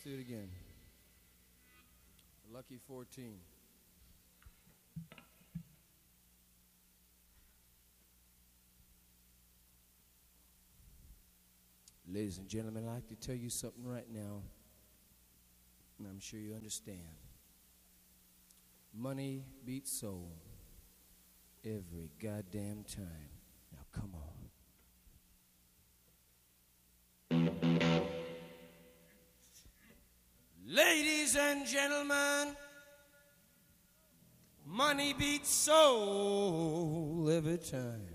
do it again. Lucky 14. Ladies and gentlemen, I'd like to tell you something right now, and I'm sure you understand. Money beats soul every goddamn time. Now come on. Ladies and gentlemen, money beats soul every time.